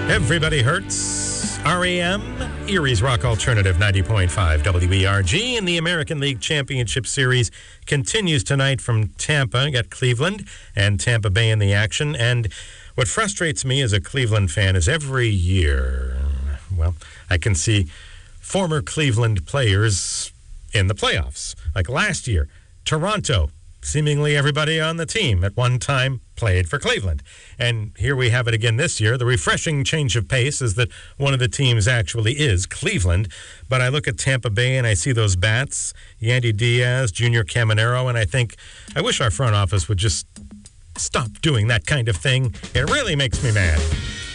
Everybody Hurts, REM, Erie's Rock Alternative 90.5 WERG, and the American League Championship Series continues tonight from Tampa. You got Cleveland and Tampa Bay in the action. And what frustrates me as a Cleveland fan is every year, well, I can see former Cleveland players in the playoffs. Like last year, Toronto, seemingly everybody on the team at one time played for Cleveland. And here we have it again this year. The refreshing change of pace is that one of the teams actually is Cleveland. But I look at Tampa Bay and I see those bats, Yandy Diaz, Junior Caminero, and I think, I wish our front office would just stop doing that kind of thing. It really makes me mad.